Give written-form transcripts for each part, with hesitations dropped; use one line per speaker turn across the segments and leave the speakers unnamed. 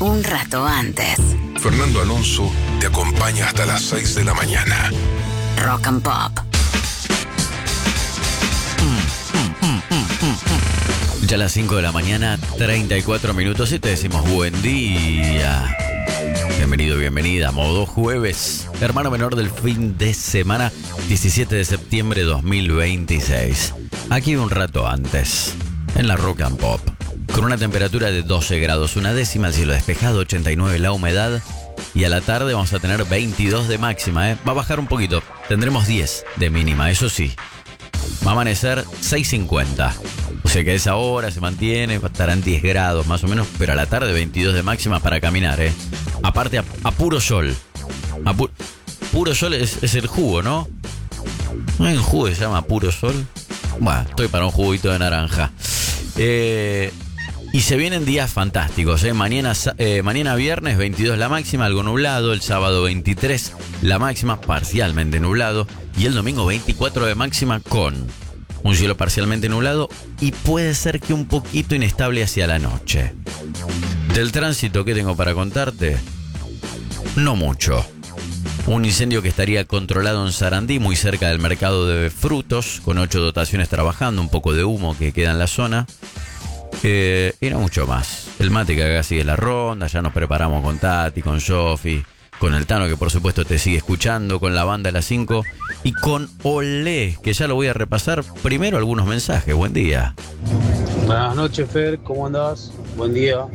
un rato antes.
Fernando Alonso te acompaña hasta las 6 de la mañana.
Rock and Pop.
Ya a las 5 de la mañana, 34 minutos y te decimos buen día. Bienvenido, bienvenida. Modo jueves. Hermano menor del fin de semana, 17 de septiembre de 2026. Aquí un rato antes, en la Rock and Pop. Con una temperatura de 12 grados, una décima, el cielo despejado, 89 la humedad. Y a la tarde vamos a tener 22 de máxima, Va a bajar un poquito. Tendremos 10 de mínima, eso sí. Va a amanecer 6:50. O sea que a esa hora se mantiene, estarán 10 grados más o menos, pero a la tarde 22 de máxima para caminar, Aparte a puro sol. Puro sol es el jugo, ¿no? ¿No hay un jugo que se llama puro sol? Bueno, estoy para un juguito de naranja. Y se vienen días fantásticos, Mañana viernes 22 la máxima, algo nublado. El sábado 23 la máxima, parcialmente nublado. Y el domingo 24 de máxima con un cielo parcialmente nublado y puede ser que un poquito inestable hacia la noche. Del tránsito, ¿qué tengo para contarte? No mucho. Un incendio que estaría controlado en Sarandí, muy cerca del mercado de frutos, con 8 dotaciones trabajando, un poco de humo que queda en la zona. Y no mucho más. El mate que acá sigue la ronda, ya nos preparamos con Tati, con Sofi, con el Tano que por supuesto te sigue escuchando, con la banda de las 5 y con Olé, que ya lo voy a repasar. Primero algunos mensajes, buen día.
Buenas noches, Fer, ¿cómo andás? Buen día.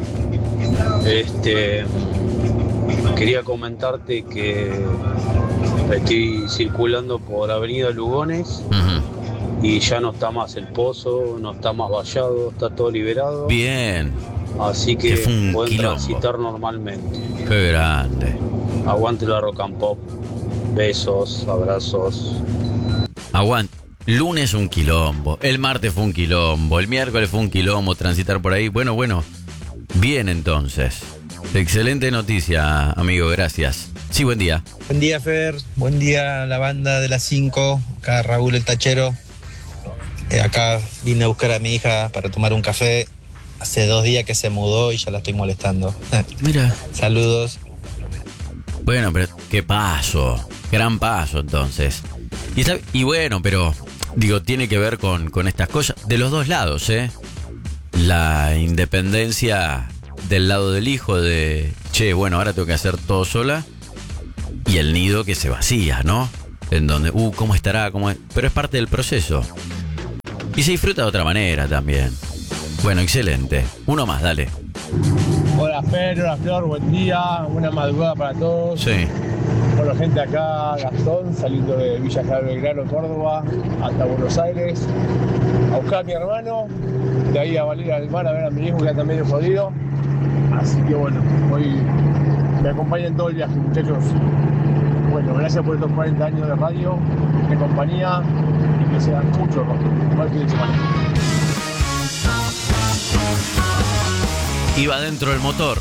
Quería comentarte que estoy circulando por Avenida Lugones. Y ya no está más el pozo, no está más vallado, está todo liberado.
Bien.
Así que pueden
quilombo.
transitar normalmente.
Qué grande.
Aguante la Rock and Pop. Besos, abrazos.
Aguante. Lunes un quilombo, el martes fue un quilombo, el miércoles fue un quilombo transitar por ahí. Bueno. Bien entonces. Excelente noticia, amigo, gracias. Sí, buen día.
Buen día, Fer. Buen día, la banda de las 5. Acá Raúl el Tachero. Acá vine a buscar a mi hija para tomar un café. Hace 2 días que se mudó y ya la estoy molestando.
Mira.
Saludos.
Bueno, pero qué paso. Gran paso, entonces. Y bueno, pero digo, tiene que ver con estas cosas de los dos lados, La independencia del lado del hijo de, bueno, ahora tengo que hacer todo sola. Y el nido que se vacía, ¿no? En donde, ¿cómo estará? Pero es parte del proceso. Y se disfruta de otra manera también. Bueno, excelente. Uno más, dale.
Hola Fer, hola Flor, buen día. Buena madrugada para todos.
Sí.
Bueno, gente acá, Gastón, saliendo de Villa General Belgrano, Córdoba, hasta Buenos Aires. A buscar a mi hermano, de ahí a Valeria del Mar a ver a mi hijo que anda medio jodido. Así que bueno, hoy me acompañan todo el viaje, muchachos. Bueno, gracias por estos 40 años de radio, de compañía y que sean mucho buen fin de semana.
Iba dentro del motor.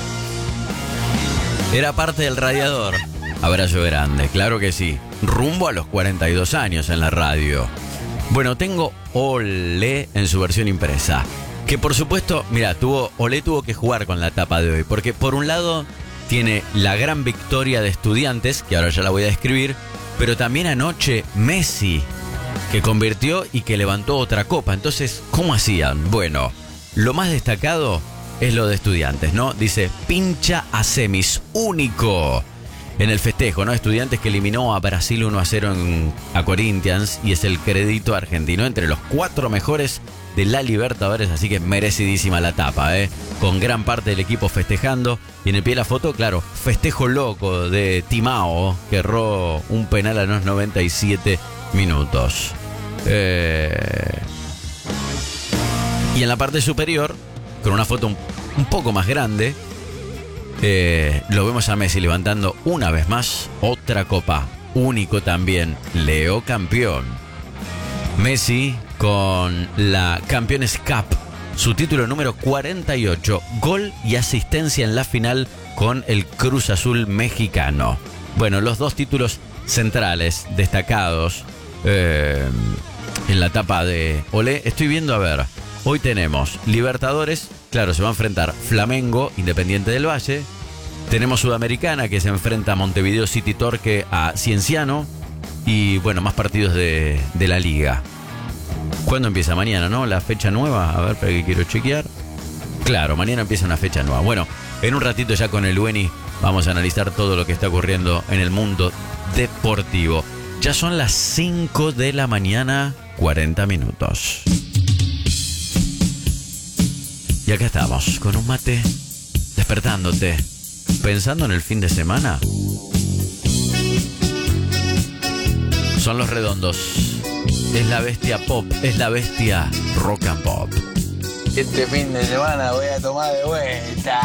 Era parte del radiador. Abrazo grande, claro que sí. Rumbo a los 42 años en la radio. Bueno, tengo Olé en su versión impresa. Que por supuesto, mira, Olé tuvo que jugar con la tapa de hoy. Porque por un lado tiene la gran victoria de Estudiantes, que ahora ya la voy a describir. Pero también anoche Messi, que convirtió y que levantó otra copa. Entonces, ¿cómo hacían? Bueno, lo más destacado es lo de Estudiantes, ¿no? Dice, pincha a semis, único en el festejo, ¿no? Estudiantes que eliminó a Brasil 1-0 a Corinthians y es el crédito argentino entre los 4 mejores de la Libertadores, así que merecidísima la tapa, con gran parte del equipo festejando. Y en el pie de la foto, claro, festejo loco de Timao, que erró un penal a los 97 minutos. Y en la parte superior, con una foto un poco más grande, lo vemos a Messi levantando una vez más otra copa. Único también, Leo campeón. Messi con la Campeones Cup, su título número 48, gol y asistencia en la final con el Cruz Azul mexicano. Bueno, los dos títulos centrales destacados en la etapa de Olé. Estoy viendo, a ver, hoy tenemos Libertadores, Claro, se va a enfrentar Flamengo, Independiente del Valle. Tenemos Sudamericana, que se enfrenta a Montevideo City Torque a Cienciano. Y bueno, más partidos de la liga. ¿Cuándo empieza? Mañana, ¿no? La fecha nueva. A ver, para que quiero chequear. Claro, mañana empieza una fecha nueva. Bueno, en un ratito ya con el Bueni vamos a analizar todo lo que está ocurriendo en el mundo deportivo. Ya son las 5 de la mañana, 40 minutos. Y acá estamos, con un mate, despertándote, pensando en el fin de semana. Son Los Redondos. Es la bestia pop, es la bestia rock and pop.
Este fin de semana voy a tomar de vuelta.